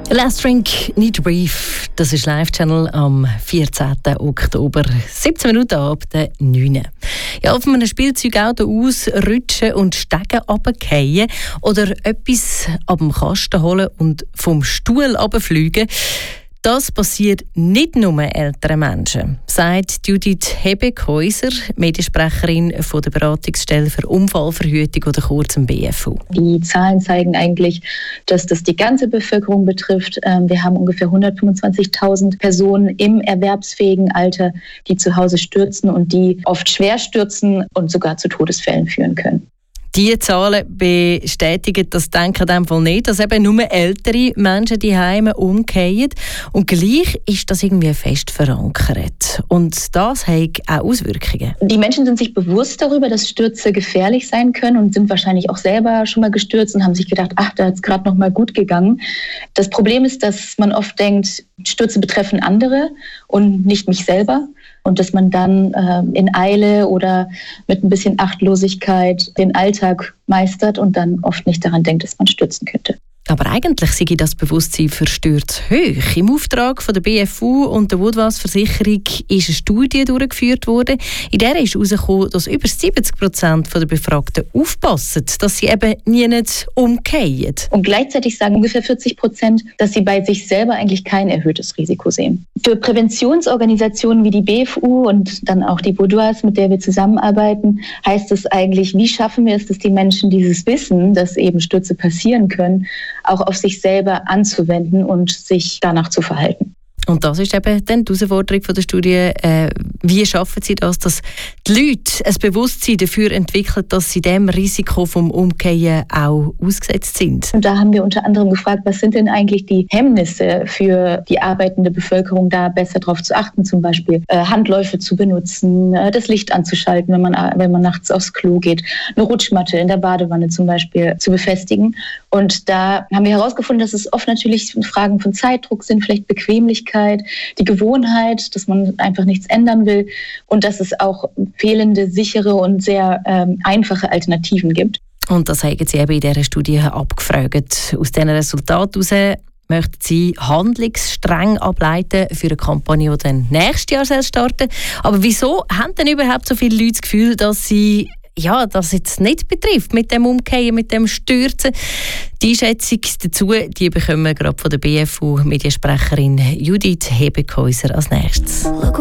Last Drink, Need to Breathe. Das ist Live-Channel am 14. Oktober, 17 Minuten ab der 9. Ja, auf einem Spielzeugauto ausrutschen und Stege runterfallen oder etwas ab dem Kasten holen und vom Stuhl runterfliegen. Das passiert nicht nur älteren Menschen, sagt Judith Hebeck-Häuser, Mediensprecherin von der Beratungsstelle für Unfallverhütung oder kurz BFU. Die Zahlen zeigen eigentlich, dass das die ganze Bevölkerung betrifft. Wir haben ungefähr 125.000 Personen im erwerbsfähigen Alter, die zu Hause stürzen und die oft schwer stürzen und sogar zu Todesfällen führen können. Diese Zahlen bestätigen das Denken in dem Fall nicht, dass eben nur ältere Menschen die Heime umkehren. Und gleich ist das irgendwie fest verankert. Und das hat auch Auswirkungen. Die Menschen sind sich bewusst darüber, dass Stürze gefährlich sein können und sind wahrscheinlich auch selber schon mal gestürzt und haben sich gedacht, ach, da ist es gerade noch mal gut gegangen. Das Problem ist, dass man oft denkt, Stürze betreffen andere und nicht mich selber. Und dass man dann in Eile oder mit ein bisschen Achtlosigkeit den Alltag meistert und dann oft nicht daran denkt, dass man stürzen könnte. Aber eigentlich sei das Bewusstsein für Stürze hoch. Im Auftrag von der BFU und der Woodwas-Versicherung ist eine Studie durchgeführt worden. In der ist herausgekommen, dass über 70% der Befragten aufpassen, dass sie eben nie nicht umfallen. Und gleichzeitig sagen ungefähr 40%, dass sie bei sich selber eigentlich kein erhöhtes Risiko sehen. Für Präventionsorganisationen wie die BFU und dann auch die Woodwas, mit der wir zusammenarbeiten, heißt es eigentlich, wie schaffen wir es, dass die Menschen dieses Wissen, dass eben Stürze passieren können, auch auf sich selber anzuwenden und sich danach zu verhalten. Und das ist eben dann die Herausforderung von der Studie. Wie schaffen Sie das, dass die Leute ein Bewusstsein dafür entwickeln, dass sie dem Risiko vom Umkehren auch ausgesetzt sind? Und da haben wir unter anderem gefragt, was sind denn eigentlich die Hemmnisse für die arbeitende Bevölkerung, da besser darauf zu achten, zum Beispiel Handläufe zu benutzen, das Licht anzuschalten, wenn man nachts aufs Klo geht, eine Rutschmatte in der Badewanne zum Beispiel zu befestigen. Und da haben wir herausgefunden, dass es oft natürlich Fragen von Zeitdruck sind, vielleicht Bequemlichkeit, die Gewohnheit, dass man einfach nichts ändern will und dass es auch fehlende, sichere und sehr einfache Alternativen gibt. Und das haben Sie eben in dieser Studie abgefragt. Aus diesen Resultaten heraus möchten Sie handlungsstreng ableiten für eine Kampagne, die dann nächstes Jahr starten soll. Aber wieso haben denn überhaupt so viele Leute das Gefühl, dass sie das jetzt nicht betrifft, mit dem Umkehren, mit dem Stürzen? Die Einschätzung dazu, die bekommen wir gerade von der BFU-Mediensprecherin Judith Hebeck-Häuser als nächstes.